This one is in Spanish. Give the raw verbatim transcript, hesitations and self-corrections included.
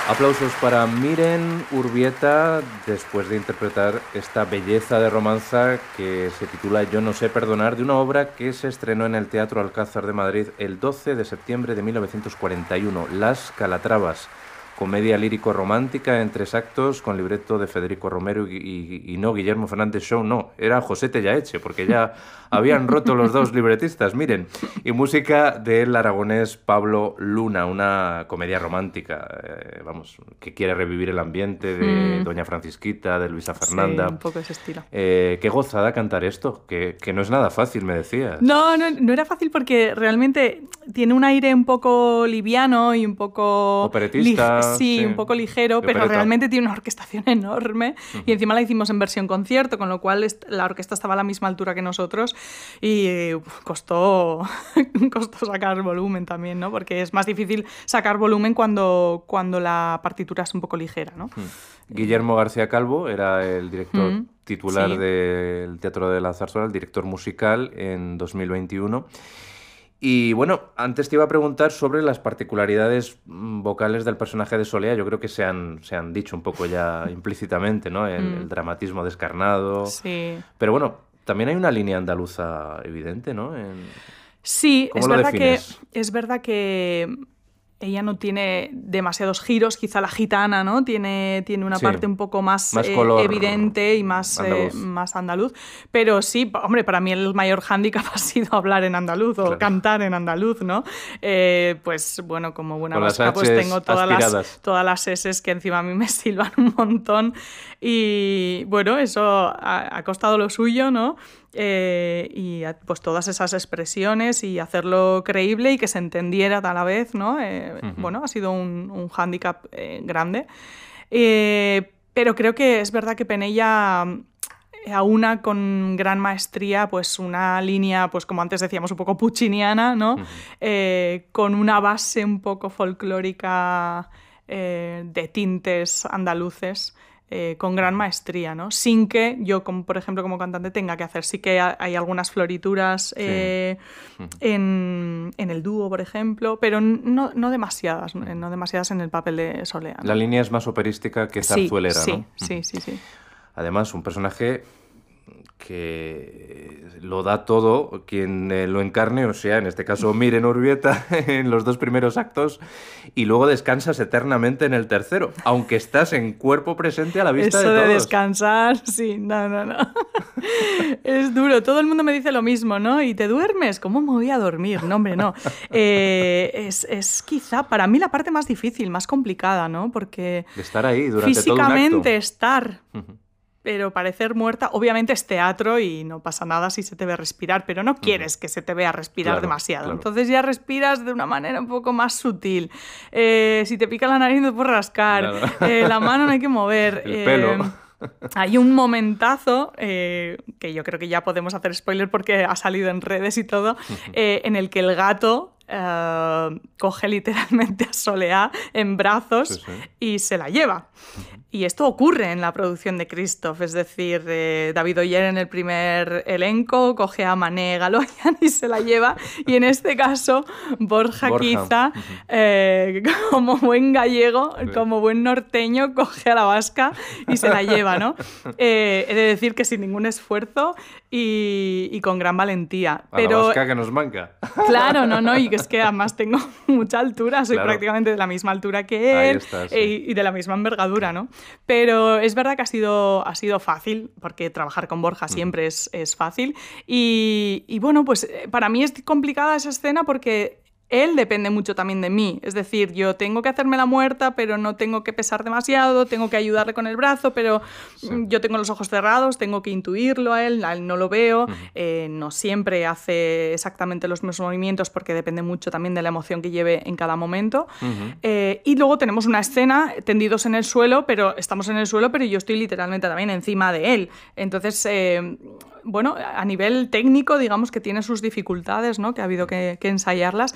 Aplausos para Miren Urbieta después de interpretar esta belleza de romanza que se titula Yo no sé perdonar, de una obra que se estrenó en el Teatro Alcázar de Madrid el doce de septiembre de mil novecientos cuarenta y uno. Las Calatravas, comedia lírico-romántica en tres actos con libreto de Federico Romero y, y, y no Guillermo Fernández Show, no, era José Tellaeche, porque ya habían roto los dos libretistas, miren. Y música del aragonés Pablo Luna, una comedia romántica, eh, vamos, que quiere revivir el ambiente de mm. Doña Francisquita, de Luisa Fernanda. Sí, un poco ese estilo. Eh, qué gozada cantar esto, que, que no es nada fácil, me decías. No, no, no era fácil porque realmente tiene un aire un poco liviano y un poco... Operetista. Sí, sí, un poco ligero, pero opereta. Realmente tiene una orquestación enorme uh-huh. y encima la hicimos en versión concierto, con lo cual la orquesta estaba a la misma altura que nosotros y uf, costó, costó sacar volumen también, ¿no? Porque es más difícil sacar volumen cuando, cuando la partitura es un poco ligera, ¿no? Uh-huh. Guillermo García Calvo era el director uh-huh. titular sí. del Teatro de la Zarzuela, el director musical en dos mil veintiuno. Y bueno, antes te iba a preguntar sobre las particularidades vocales del personaje de Soleá. Yo creo que se han, se han dicho un poco ya implícitamente, ¿no? El, mm. el dramatismo descarnado. Sí. Pero bueno, también hay una línea andaluza evidente, ¿no? En... Sí, ¿Cómo es lo verdad defines? que es verdad que ella no tiene demasiados giros, quizá la gitana, ¿no? Tiene, tiene una sí, parte un poco más, más eh, color evidente y más andaluz. Eh, más andaluz. Pero sí, hombre, para mí el mayor hándicap ha sido hablar en andaluz o claro. cantar en andaluz, ¿no? Eh, pues bueno, como buena Con vasca, pues tengo todas las, todas las eses que encima a mí me silban un montón. Y bueno, eso ha, ha costado lo suyo, ¿no? Eh, y pues todas esas expresiones y hacerlo creíble y que se entendiera a la vez, ¿no? Eh, uh-huh. Bueno, ha sido un, un hándicap eh, grande. Eh, pero creo que es verdad que Penella aúna con gran maestría pues una línea, pues como antes decíamos, un poco pucciniana, ¿no? Uh-huh. Eh, con una base un poco folclórica eh, de tintes andaluces. Eh, con gran maestría, ¿no? Sin que yo, como, por ejemplo, como cantante tenga que hacer. Sí que hay algunas florituras eh, sí. uh-huh. en, en el dúo, por ejemplo, pero no, no demasiadas, uh-huh. no demasiadas en el papel de Soleá, ¿no? La línea es más operística que zarzuelera, sí, ¿no? Sí, uh-huh. sí, sí, sí. Además, un personaje que lo da todo quien eh, lo encarne, o sea, en este caso Miren Urbieta en los dos primeros actos y luego descansas eternamente en el tercero, aunque estás en cuerpo presente a la vista Eso de todos. Eso de descansar, sí, no, no, no. Es duro, todo el mundo me dice lo mismo, ¿no? ¿Y te duermes? ¿Cómo me voy a dormir? No, hombre, no. Eh, es, es quizá para mí la parte más difícil, más complicada, ¿no? Porque de estar ahí durante físicamente todo un acto. estar... Uh-huh. Pero parecer muerta, obviamente es teatro y no pasa nada si se te ve respirar, pero no quieres que se te vea respirar claro, demasiado. Claro. Entonces ya respiras de una manera un poco más sutil. Eh, si te pica la nariz no puedes rascar, claro. eh, la mano no hay que mover. El eh, pelo. Hay un momentazo, eh, que yo creo que ya podemos hacer spoiler porque ha salido en redes y todo, eh, en el que el gato... Uh, coge literalmente a Soleá en brazos sí, sí. y se la lleva. Uh-huh. Y esto ocurre en la producción de Christoph, es decir, eh, David Oyer en el primer elenco coge a Mané Galoyan y se la lleva, y en este caso Borja, Borja. quizá, uh-huh. eh, como buen gallego, sí. como buen norteño, coge a la vasca y se la lleva, ¿no? Eh, he de decir que sin ningún esfuerzo y, y con gran valentía. A Pero, la vasca que nos manca. Claro, no, no, y que es que además tengo mucha altura, soy claro. prácticamente de la misma altura que él está, sí. y, y de la misma envergadura, ¿no? Pero es verdad que ha sido, ha sido fácil, porque trabajar con Borja siempre mm. es, es fácil. Y, y bueno, pues para mí es complicada esa escena porque él depende mucho también de mí. Es decir, yo tengo que hacerme la muerta, pero no tengo que pesar demasiado, tengo que ayudarle con el brazo, pero sí. yo tengo los ojos cerrados, tengo que intuirlo a él, a él no lo veo, uh-huh. eh, no siempre hace exactamente los mismos movimientos porque depende mucho también de la emoción que lleve en cada momento. Uh-huh. Eh, y luego tenemos una escena tendidos en el suelo, pero estamos en el suelo, pero yo estoy literalmente también encima de él. Entonces... Eh, bueno, a nivel técnico, digamos que tiene sus dificultades, ¿no? Que ha habido que, que ensayarlas,